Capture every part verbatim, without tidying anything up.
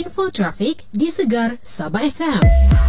Info trafik di Segar Sabah F M.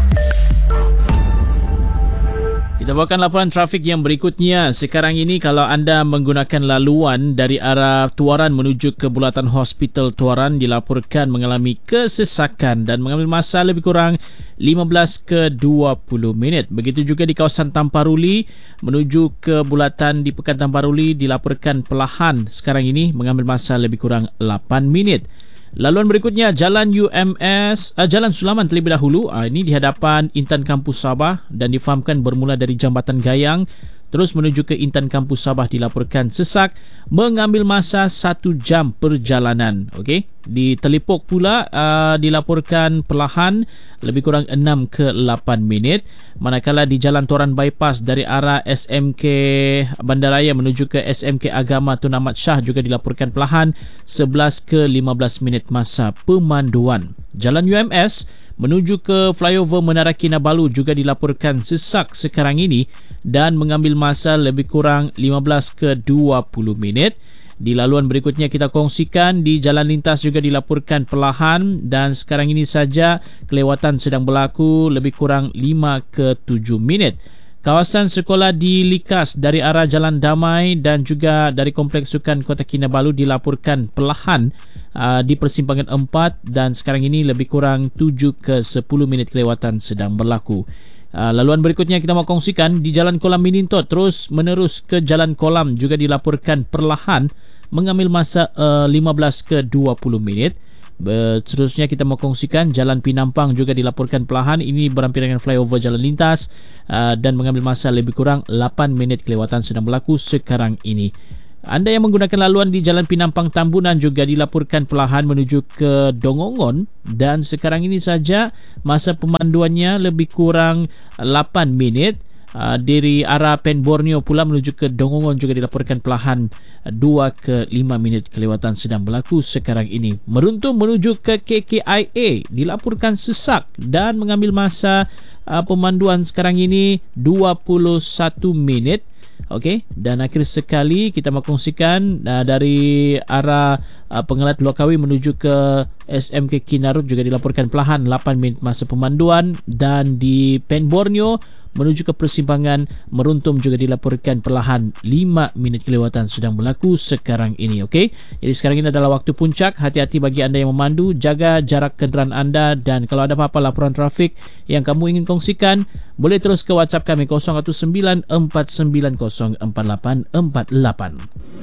Kita bawakan laporan trafik yang berikutnya. Sekarang ini kalau anda menggunakan laluan dari arah Tuaran menuju ke Bulatan Hospital Tuaran dilaporkan mengalami kesesakan dan mengambil masa lebih kurang lima belas ke dua puluh minit. Begitu juga di kawasan Tamparuli menuju ke Bulatan di Pekan Tamparuli dilaporkan perlahan sekarang ini mengambil masa lebih kurang lapan minit. Laluan berikutnya Jalan U M S, uh, Jalan Sulaman terlebih dahulu. Uh, ini di hadapan Intan Kampus Sabah dan difahamkan bermula dari Jambatan Gayang terus menuju ke Intan Kampus Sabah dilaporkan sesak mengambil masa satu jam perjalanan. Okey, di Telipok pula uh, dilaporkan perlahan lebih kurang enam ke lapan minit. Manakala di Jalan Toran Bypass dari arah S M K Bandaraya menuju ke S M K Agama Tun Ahmad Shah juga dilaporkan perlahan sebelas ke lima belas minit masa pemanduan. Jalan U M S menuju ke flyover Menara Kinabalu juga dilaporkan sesak sekarang ini dan mengambil masa lebih kurang lima belas ke dua puluh minit. Di laluan berikutnya kita kongsikan di jalan lintas juga dilaporkan perlahan dan sekarang ini saja kelewatan sedang berlaku lebih kurang lima ke tujuh minit. Kawasan sekolah di Likas dari arah Jalan Damai dan juga dari Kompleks Sukan Kota Kinabalu dilaporkan perlahan uh, di persimpangan empat dan sekarang ini lebih kurang tujuh ke sepuluh minit kelewatan sedang berlaku. Uh, laluan berikutnya kita mau kongsikan di Jalan Kolam Minintot terus menerus ke Jalan Kolam juga dilaporkan perlahan mengambil masa uh, lima belas ke dua puluh minit. Seterusnya kita mau kongsikan Jalan Pinampang juga dilaporkan perlahan. Ini beramping dengan flyover jalan lintas uh, dan mengambil masa lebih kurang lapan minit kelewatan sedang berlaku sekarang ini. Anda yang menggunakan laluan di Jalan Pinampang Tambunan juga dilaporkan perlahan menuju ke Dongongon dan sekarang ini saja masa pemanduannya lebih kurang lapan minit. Uh, dari arah Pen Borneo pula menuju ke Dongongon juga dilaporkan perlahan dua ke lima minit kelewatan sedang berlaku sekarang ini. Meruntum menuju ke K K I A dilaporkan sesak dan mengambil masa uh, pemanduan sekarang ini dua puluh satu minit. Okey, dan akhir sekali kita mahu kongsikan uh, dari arah uh, Pengelat Lokawi menuju ke S M K Kinarut juga dilaporkan perlahan lapan minit masa pemanduan dan di Pen Borneo menuju ke persimpangan Meruntum juga dilaporkan perlahan lima minit kelewatan sedang berlaku sekarang ini. Okey, jadi sekarang ini adalah waktu puncak. Hati-hati bagi anda yang memandu, jaga jarak kenderaan anda dan kalau ada apa-apa laporan trafik yang kamu ingin kongsikan boleh terus ke WhatsApp kami kosong satu sembilan empat sembilan kosong empat lapan empat lapan.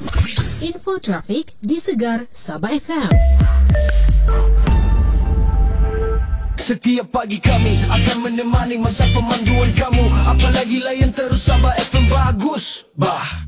Info trafik di Segar Sabah F M. Setiap pagi kami akan menemani masa pemanduan kamu. Apalagi layan terus Sabah F M bagus. Bah.